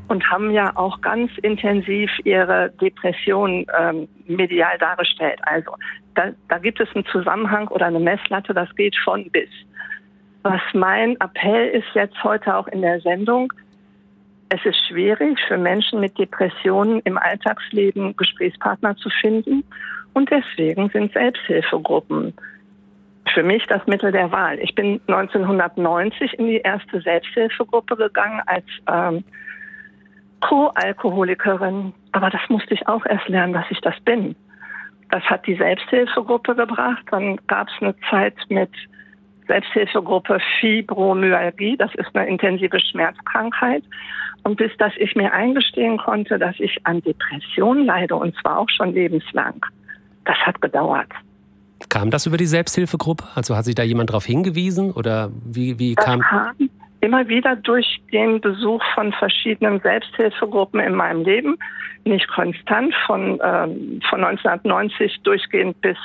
und haben ja auch ganz intensiv ihre Depression medial dargestellt. Also da gibt es einen Zusammenhang oder eine Messlatte, das geht von bis. Was mein Appell ist jetzt heute auch in der Sendung, es ist schwierig für Menschen mit Depressionen im Alltagsleben Gesprächspartner zu finden und deswegen sind Selbsthilfegruppen für mich das Mittel der Wahl. Ich bin 1990 in die erste Selbsthilfegruppe gegangen als Co-Alkoholikerin, aber das musste ich auch erst lernen, dass ich das bin. Das hat die Selbsthilfegruppe gebracht. Dann gab es eine Zeit mit Selbsthilfegruppe Fibromyalgie, das ist eine intensive Schmerzkrankheit. Und bis dass ich mir eingestehen konnte, dass ich an Depressionen leide, und zwar auch schon lebenslang, das hat gedauert. Kam das über die Selbsthilfegruppe? Also hat sich da jemand darauf hingewiesen? Oder wie kam... Das kam immer wieder durch den Besuch von verschiedenen Selbsthilfegruppen in meinem Leben. Nicht konstant, von 1990 durchgehend bis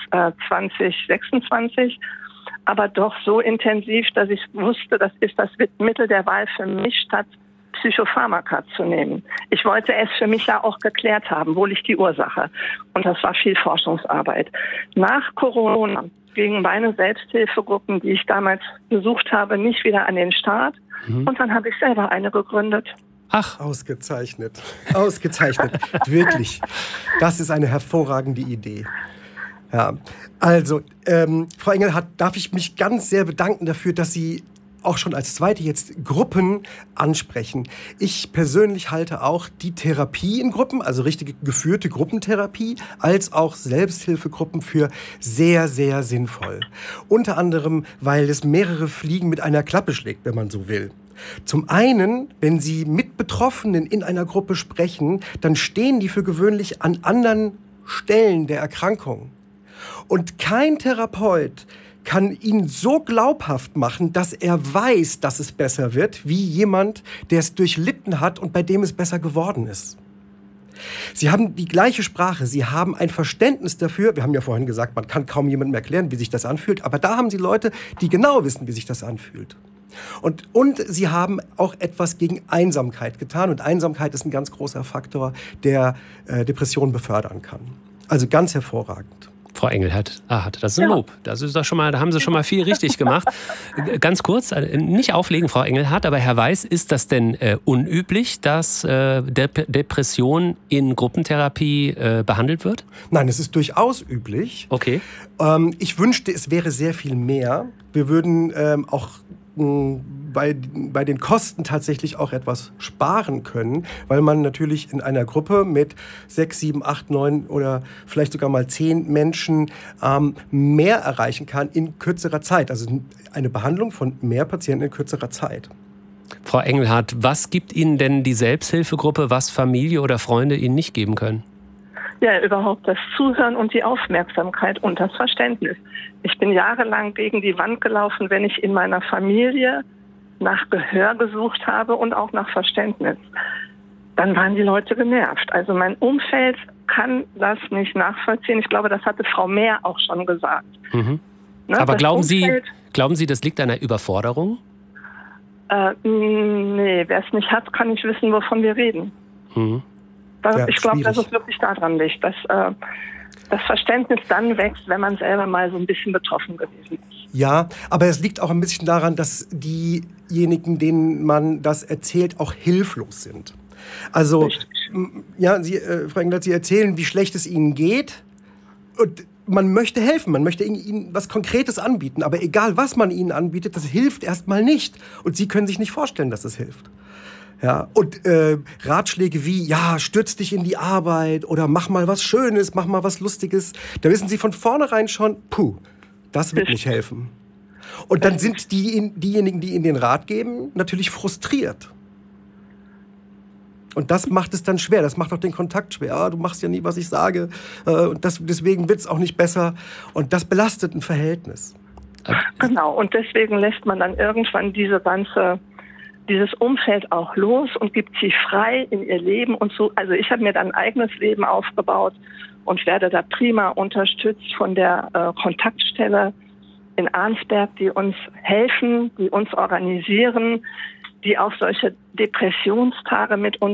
2026. Aber doch so intensiv, dass ich wusste, das ist das Mittel der Wahl für mich, statt Psychopharmaka zu nehmen. Ich wollte es für mich ja auch geklärt haben, wo liegt die Ursache. Und das war viel Forschungsarbeit. Nach Corona gingen meine Selbsthilfegruppen, die ich damals besucht habe, nicht wieder an den Start. Und dann habe ich selber eine gegründet. Ach, ausgezeichnet. Ausgezeichnet. Wirklich. Das ist eine hervorragende Idee. Ja, also, Frau Engelhardt, darf ich mich ganz sehr bedanken dafür, dass Sie auch schon als zweite jetzt Gruppen ansprechen. Ich persönlich halte auch die Therapie in Gruppen, also richtige geführte Gruppentherapie, als auch Selbsthilfegruppen für sehr, sehr sinnvoll. Unter anderem, weil es mehrere Fliegen mit einer Klappe schlägt, wenn man so will. Zum einen, wenn Sie mit Betroffenen in einer Gruppe sprechen, dann stehen die für gewöhnlich an anderen Stellen der Erkrankung. Und kein Therapeut kann ihn so glaubhaft machen, dass er weiß, dass es besser wird, wie jemand, der es durchlitten hat und bei dem es besser geworden ist. Sie haben die gleiche Sprache, Sie haben ein Verständnis dafür. Wir haben ja vorhin gesagt, man kann kaum jemandem erklären, wie sich das anfühlt. Aber da haben Sie Leute, die genau wissen, wie sich das anfühlt. Und Sie haben auch etwas gegen Einsamkeit getan. Und Einsamkeit ist ein ganz großer Faktor, der Depressionen befördern kann. Also ganz hervorragend. Frau Engelhardt, das ist ein Lob. Das ist doch schon mal, da haben Sie schon mal viel richtig gemacht. Ganz kurz, nicht auflegen, Frau Engelhardt, aber Herr Weiß, ist das denn unüblich, dass Depression in Gruppentherapie behandelt wird? Nein, es ist durchaus üblich. Okay. Ich wünschte, es wäre sehr viel mehr. Wir würden auch bei den Kosten tatsächlich auch etwas sparen können, weil man natürlich in einer Gruppe mit 6, 7, 8, 9 oder vielleicht sogar mal 10 Menschen mehr erreichen kann in kürzerer Zeit. Also eine Behandlung von mehr Patienten in kürzerer Zeit. Frau Engelhardt, was gibt Ihnen denn die Selbsthilfegruppe, was Familie oder Freunde Ihnen nicht geben können? Ja, überhaupt das Zuhören und die Aufmerksamkeit und das Verständnis. Ich bin jahrelang gegen die Wand gelaufen, wenn ich in meiner Familie nach Gehör gesucht habe und auch nach Verständnis. Dann waren die Leute genervt. Also mein Umfeld kann das nicht nachvollziehen. Ich glaube, das hatte Frau Mehr auch schon gesagt. Mhm. Ne, aber glauben Sie, das liegt an der Überforderung? Nee, wer es nicht hat, kann nicht wissen, wovon wir reden. Mhm. Ich glaube, dass es wirklich daran liegt, dass das Verständnis dann wächst, wenn man selber mal so ein bisschen betroffen gewesen ist. Ja, aber es liegt auch ein bisschen daran, dass diejenigen, denen man das erzählt, auch hilflos sind. Also, richtig. Ja, Frau Engelhardt, Sie erzählen, wie schlecht es Ihnen geht. Und man möchte helfen, man möchte Ihnen was Konkretes anbieten. Aber egal, was man Ihnen anbietet, das hilft erstmal nicht. Und Sie können sich nicht vorstellen, dass es hilft. Ja, und Ratschläge wie, ja, stürz dich in die Arbeit oder mach mal was Schönes, mach mal was Lustiges. Da wissen Sie von vornherein schon, das wird nicht helfen. Und dann sind diejenigen, die Ihnen den Rat geben, natürlich frustriert. Und das macht es dann schwer, das macht auch den Kontakt schwer. Du machst ja nie, was ich sage. Und deswegen wird es auch nicht besser. Und das belastet ein Verhältnis. Genau, und deswegen lässt man dann irgendwann dieses Umfeld auch los und gibt sie frei in ihr Leben und so. Also ich habe mir dann ein eigenes Leben aufgebaut und werde da prima unterstützt von der Kontaktstelle in Arnsberg, die uns helfen, die uns organisieren, die auch solche Depressionstage mit uns